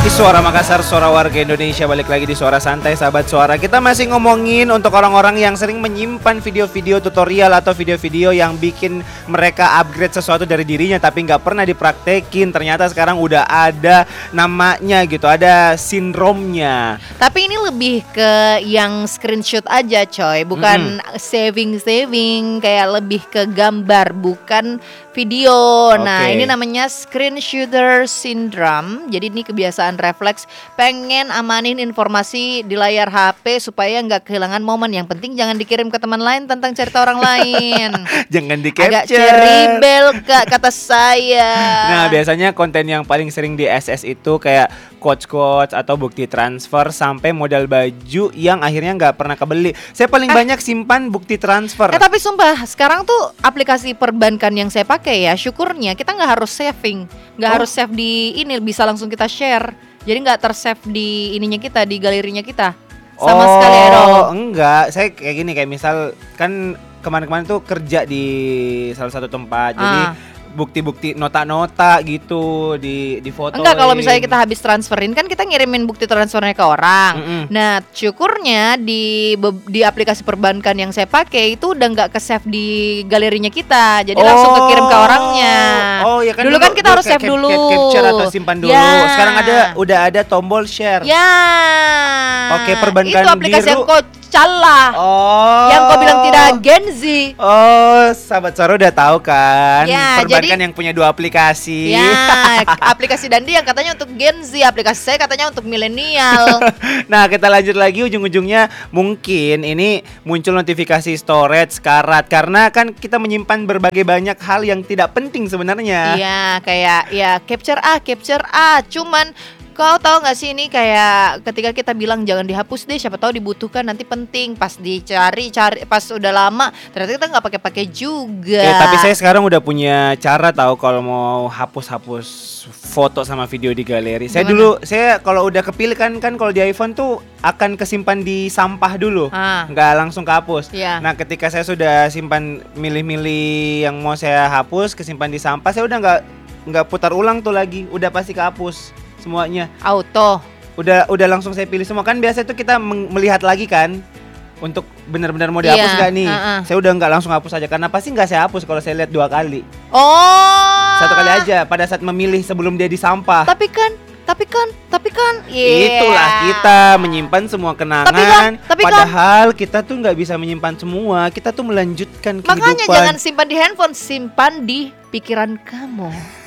Di Suara Makassar, suara warga Indonesia, balik lagi di Suara Santai, sahabat suara. Kita masih ngomongin untuk orang-orang yang sering menyimpan video-video tutorial atau video-video yang bikin mereka upgrade sesuatu dari dirinya tapi nggak pernah dipraktekin. Ternyata sekarang udah ada namanya gitu, ada sindromnya. Tapi ini lebih ke yang screenshot aja coy, bukan saving kayak lebih ke gambar, bukan video. Nah, ini namanya screenshooter syndrome. Jadi ini kebiasaan refleks pengen amanin informasi di layar HP supaya nggak kehilangan momen. Yang penting jangan dikirim ke teman lain tentang cerita orang lain. Jangan di capture. Agak ceribel kata saya. Nah, biasanya konten yang paling sering di SS itu kayak quotes atau bukti transfer sampai modal baju yang akhirnya nggak pernah kebeli. Saya paling banyak simpan bukti transfer. Tapi sumpah sekarang tuh aplikasi perbankan yang saya pakai ya, syukurnya kita nggak harus saving, nggak harus save di ini, bisa langsung kita share. Jadi nggak tersave di ininya kita, di galerinya kita sama sekali. Enggak, saya kayak gini, kayak misal kan kemarin-kemarin tuh kerja di salah satu tempat, jadi bukti-bukti nota-nota gitu di foto. Enggak, kalau misalnya kita habis transferin kan kita ngirimin bukti transfernya ke orang. Nah, syukurnya di aplikasi perbankan yang saya pakai itu udah nggak ke save di galerinya kita, jadi langsung kekirim ke orangnya. Oh ya kan, dulu kan kita harus save dulu, capture atau simpan dulu. Sekarang udah ada tombol share. Ya. Oke, perbankan itu aplikasi biru. yang salah. Yang kau bilang tidak Gen Z. Sahabat suara udah tahu kan? Ya, perbankan yang punya 2 aplikasi. Ya, aplikasi Dandi yang katanya untuk Gen Z, aplikasi saya katanya untuk milenial. Nah, kita lanjut lagi, ujung-ujungnya mungkin ini muncul notifikasi storage karat karena kan kita menyimpan berbagai banyak hal yang tidak penting sebenarnya. Iya, kayak ya capture A. Cuman kau tahu nggak sih, ini kayak ketika kita bilang jangan dihapus deh, siapa tahu dibutuhkan nanti penting, pas dicari pas udah lama ternyata kita nggak pakai juga. Tapi saya sekarang udah punya cara tahu kalau mau hapus foto sama video di galeri. Saya dulu kalau udah kepilih kan kalau di iPhone tuh akan kesimpan di sampah dulu, nggak langsung kehapus. Nah, ketika saya sudah simpan, milih-milih yang mau saya hapus, kesimpan di sampah, saya udah nggak putar ulang tuh lagi, udah pasti kehapus semuanya. Auto. Udah langsung saya pilih semua. Kan biasa tuh kita melihat lagi kan untuk benar-benar mau dihapus nggak nih. Saya udah nggak langsung hapus aja, karena pasti nggak saya hapus kalau saya lihat 2 kali. 1 kali aja pada saat memilih sebelum dia di sampah. Tapi kan itulah kita menyimpan semua kenangan. Padahal kita tuh nggak bisa menyimpan semua. Kita tuh melanjutkan kehidupan. Makanya jangan simpan di handphone, simpan di pikiran kamu.